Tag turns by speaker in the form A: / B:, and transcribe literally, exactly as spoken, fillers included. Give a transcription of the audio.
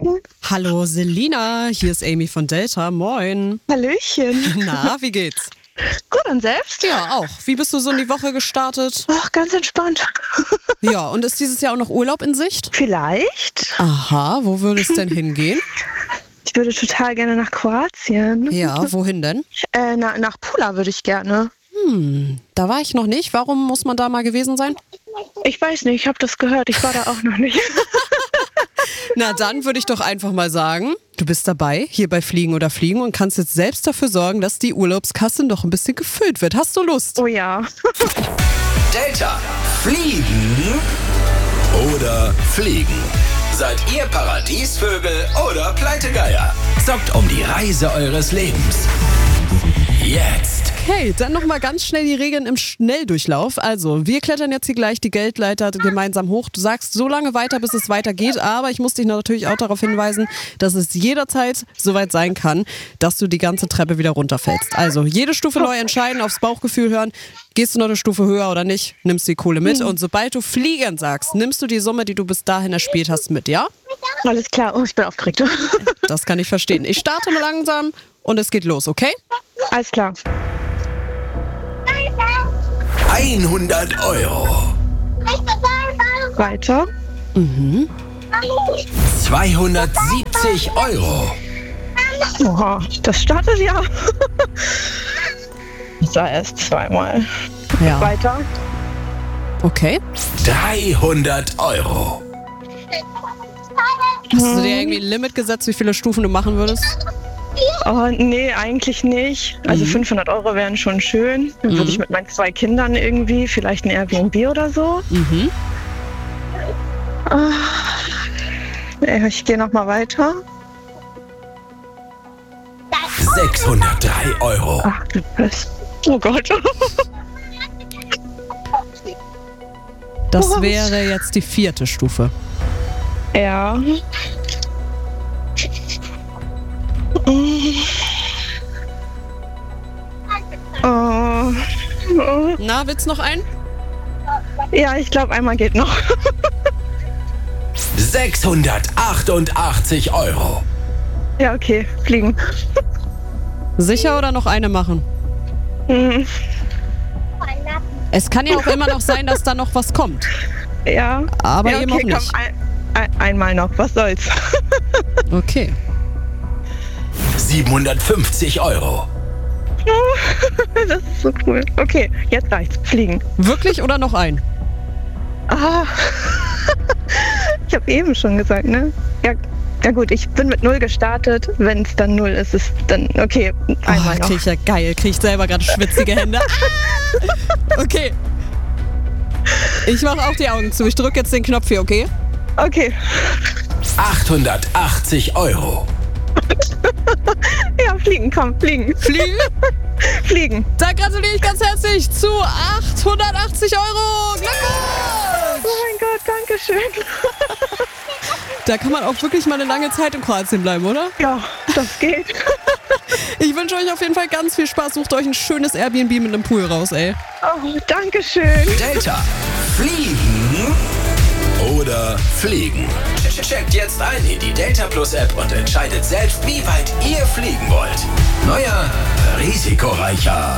A: Morgen.
B: Hallo Selina, hier ist Amy von Delta. Moin.
A: Hallöchen.
B: Na, wie geht's?
A: Gut, und selbst?
B: Ja, auch. Wie bist du so in die Woche gestartet?
A: Ach, ganz entspannt.
B: Ja, und ist dieses Jahr auch noch Urlaub in Sicht?
A: Vielleicht.
B: Aha, wo würde es denn hingehen?
A: Ich würde total gerne nach Kroatien.
B: Ja, wohin denn?
A: Äh, na, nach Pula würde ich gerne.
B: Hm, da war ich noch nicht. Warum muss man da mal gewesen sein?
A: Ich weiß nicht, ich habe das gehört. Ich war da auch noch nicht.
B: Na, dann würde ich doch einfach mal sagen, du bist dabei, hier bei Fliegen oder Fliegen und kannst jetzt selbst dafür sorgen, dass die Urlaubskasse noch ein bisschen gefüllt wird. Hast du Lust?
A: Oh ja.
C: Delta. Fliegen oder Fliegen? Seid ihr Paradiesvögel oder Pleitegeier? Zockt um die Reise eures Lebens. Jetzt.
B: Okay, dann nochmal ganz schnell die Regeln im Schnelldurchlauf. Also, wir klettern jetzt hier gleich die Geldleiter gemeinsam hoch. Du sagst so lange weiter, bis es weitergeht, aber ich muss dich natürlich auch darauf hinweisen, dass es jederzeit soweit sein kann, dass du die ganze Treppe wieder runterfällst. Also, jede Stufe neu entscheiden, aufs Bauchgefühl hören. Gehst du noch eine Stufe höher oder nicht, nimmst die Kohle mit. Und sobald du fliegen sagst, nimmst du die Summe, die du bis dahin erspielt hast, mit, ja?
A: Alles klar. Oh, ich bin aufgeregt.
B: Das kann ich verstehen. Ich starte mal langsam und es geht los, okay?
A: Alles klar.
C: hundert Euro.
A: Weiter.
B: Mhm.
C: zweihundertsiebzig Euro.
A: Oha, das startet ja. Das war erst zweimal.
B: Ja.
A: Weiter.
B: Okay.
C: dreihundert Euro.
B: Hast du dir irgendwie ein Limit gesetzt, wie viele Stufen du machen würdest?
A: Oh, nee, eigentlich nicht. Also
B: Mhm.
A: fünfhundert Euro wären schon schön. Dann würde
B: Mhm.
A: ich mit meinen zwei Kindern irgendwie, vielleicht ein Airbnb oder so.
B: Mhm.
A: Ah, ich gehe nochmal weiter.
C: sechshundertdrei Euro.
A: Ach, du Pest. Oh Gott.
B: Das
A: Was?
B: wäre jetzt die vierte Stufe.
A: Ja. Oh. Oh.
B: Na, willst du noch einen?
A: Ja, ich glaube, einmal geht noch.
C: sechshundertachtundachtzig Euro.
A: Ja, okay, fliegen.
B: Sicher oder noch eine machen?
A: Hm,
B: Es kann ja auch immer noch sein, dass da noch was kommt.
A: ja.
B: Aber
A: ja,
B: eben
A: okay,
B: auch nicht.
A: Komm, ein, ein, einmal noch, was soll's.
B: Okay.
C: siebenhundertfünfzig Euro.
A: Das ist so cool. Okay, jetzt reicht's. Fliegen.
B: Wirklich oder noch ein?
A: Ah. Ich habe eben schon gesagt, ne? Ja, ja gut, ich bin mit null gestartet. Wenn es dann null ist, ist dann okay. Einmal
B: Oh,
A: noch.
B: krieg ich ja geil. Krieg ich selber gerade schwitzige Hände. Ah! Okay. Ich mache auch die Augen zu. Ich drücke jetzt den Knopf hier, okay?
A: Okay.
C: achthundertachtzig Euro.
A: Ja, fliegen, komm, fliegen.
B: Fliegen?
A: Fliegen.
B: Da gratuliere ich ganz herzlich zu achthundertachtzig Euro. Glückwunsch!
A: Oh mein Gott, danke schön.
B: Da kann man auch wirklich mal eine lange Zeit in Kroatien bleiben, oder?
A: Ja, das geht.
B: Ich wünsche euch auf jeden Fall ganz viel Spaß. Sucht euch ein schönes Airbnb mit einem Pool raus, ey.
A: Oh, danke schön.
C: Delta. Fliegen oder Fliegen? Checkt jetzt ein in die Delta Plus App und entscheidet selbst, wie weit ihr fliegen wollt. Neuer, risikoreicher